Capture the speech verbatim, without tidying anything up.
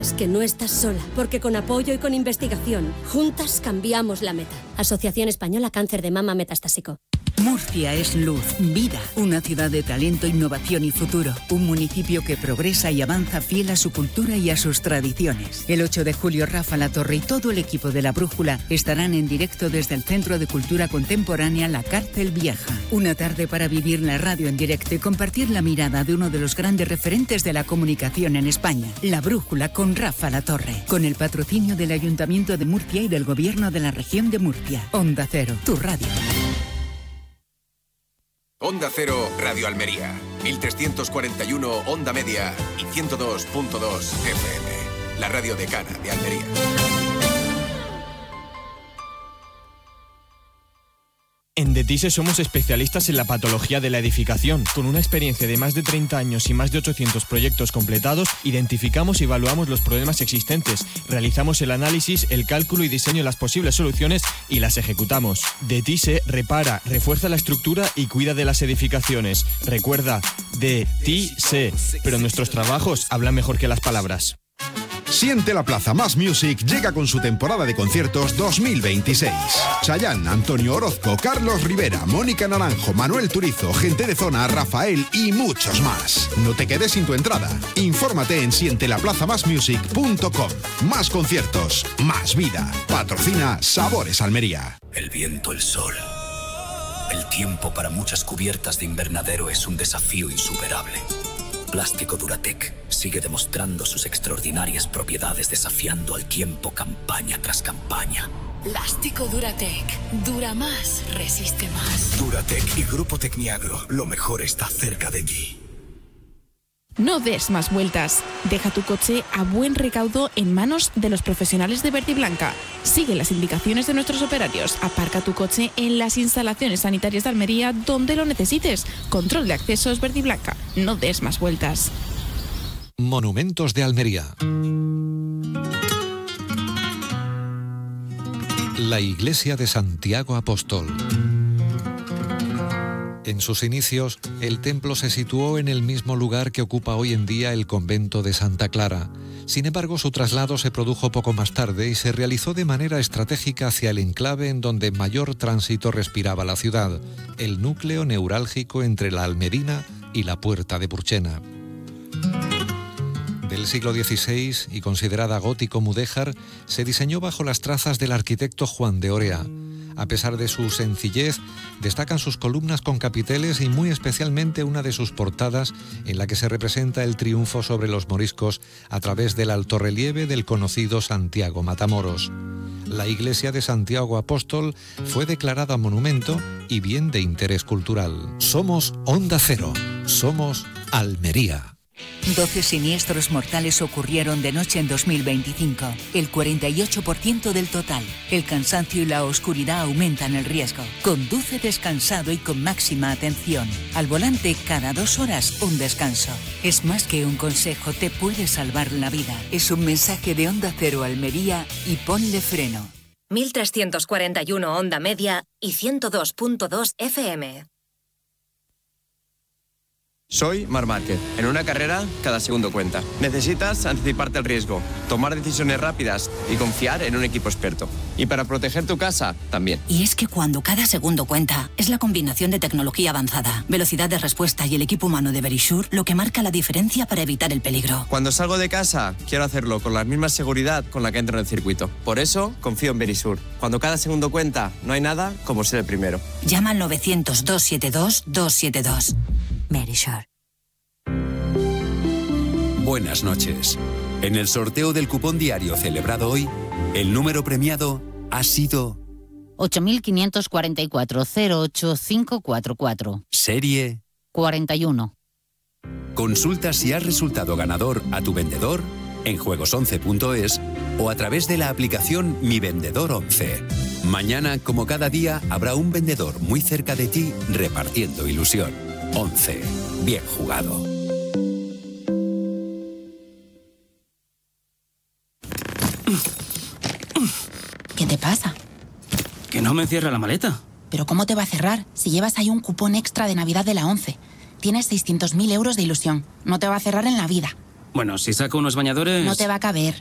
Es que no estás sola, porque con apoyo y con investigación, juntas cambiamos la meta. Asociación Española Cáncer de Mama Metastásico. Murcia es luz, vida, una ciudad de talento, innovación y futuro. Un municipio que progresa y avanza fiel a su cultura y a sus tradiciones. El ocho de julio, Rafa Latorre y todo el equipo de La Brújula estarán en directo desde el Centro de Cultura Contemporánea La Cárcel Vieja. Una tarde para vivir la radio en directo y compartir la mirada de uno de los grandes referentes de la comunicación en España. La Brújula con Rafa Latorre. Con el patrocinio del Ayuntamiento de Murcia y del Gobierno de la Región de Murcia. Onda Cero, tu radio. Onda Cero, Radio Almería, mil trescientos cuarenta y uno Onda Media y ciento dos punto dos F M, la radio decana de Almería. En DETISE somos especialistas en la patología de la edificación. Con una experiencia de más de treinta años y más de ochocientos proyectos completados, identificamos y evaluamos los problemas existentes, realizamos el análisis, el cálculo y diseño de las posibles soluciones y las ejecutamos. DETISE repara, refuerza la estructura y cuida de las edificaciones. Recuerda, DETISE, pero nuestros trabajos hablan mejor que las palabras. Siente la Plaza Más Music llega con su temporada de conciertos dos mil veintiséis. Chayanne, Antonio Orozco, Carlos Rivera, Mónica Naranjo, Manuel Turizo, Gente de Zona, Rafael y muchos más. No te quedes sin tu entrada. Infórmate en siente la plaza más music punto com. Más conciertos, más vida. Patrocina Sabores Almería. El viento, el sol. El tiempo para muchas cubiertas de invernadero es un desafío insuperable. Plástico Duratec sigue demostrando sus extraordinarias propiedades desafiando al tiempo campaña tras campaña. Plástico Duratec. Dura más, resiste más. Duratec y Grupo Tecniagro. Lo mejor está cerca de ti. No des más vueltas. Deja tu coche a buen recaudo en manos de los profesionales de Verdiblanca. Sigue las indicaciones de nuestros operarios. Aparca tu coche en las instalaciones sanitarias de Almería donde lo necesites. Control de accesos Verdiblanca. No des más vueltas. Monumentos de Almería. La Iglesia de Santiago Apóstol. En sus inicios, el templo se situó en el mismo lugar que ocupa hoy en día el convento de Santa Clara. Sin embargo, su traslado se produjo poco más tarde y se realizó de manera estratégica hacia el enclave en donde mayor tránsito respiraba la ciudad, el núcleo neurálgico entre la Almedina y la Puerta de Burchena. Del siglo dieciséis y considerada gótico-mudéjar, se diseñó bajo las trazas del arquitecto Juan de Orea. A pesar de su sencillez, destacan sus columnas con capiteles y muy especialmente una de sus portadas en la que se representa el triunfo sobre los moriscos a través del altorrelieve del conocido Santiago Matamoros. La iglesia de Santiago Apóstol fue declarada monumento y bien de interés cultural. Somos Onda Cero, somos Almería. doce siniestros mortales ocurrieron de noche en dos mil veinticinco, el cuarenta y ocho por ciento del total. El cansancio y la oscuridad aumentan el riesgo. Conduce descansado y con máxima atención. Al volante, cada dos horas, un descanso. Es más que un consejo, te puede salvar la vida. Es un mensaje de Onda Cero Almería y ponle freno. mil trescientos cuarenta y uno Onda Media y ciento dos punto dos F M. Soy Marc Márquez. En una carrera, cada segundo cuenta. Necesitas anticiparte al riesgo, tomar decisiones rápidas y confiar en un equipo experto. Y para proteger tu casa, también. Y es que cuando cada segundo cuenta, es la combinación de tecnología avanzada, velocidad de respuesta y el equipo humano de Verisure lo que marca la diferencia para evitar el peligro. Cuando salgo de casa, quiero hacerlo con la misma seguridad con la que entro en el circuito. Por eso, confío en Verisure. Cuando cada segundo cuenta, no hay nada como ser el primero. Llama al novecientos, doscientos setenta y dos, doscientos setenta y dos. Verisure. Buenas noches. En el sorteo del cupón diario celebrado hoy, el número premiado ha sido ocho mil quinientos cuarenta y cuatro, cero ocho cinco cuatro cuatro. Serie cuarenta y uno. Consulta si has resultado ganador a tu vendedor en juegos once punto es o a través de la aplicación Mi Vendedor once. Mañana, como cada día, habrá un vendedor muy cerca de ti repartiendo ilusión. once. Bien jugado. ¿Qué te pasa? Que no me cierra la maleta. ¿Pero cómo te va a cerrar si llevas ahí un cupón extra de Navidad de la ONCE? Tienes seiscientos mil euros de ilusión. No te va a cerrar en la vida. Bueno, si saco unos bañadores... No te va a caber.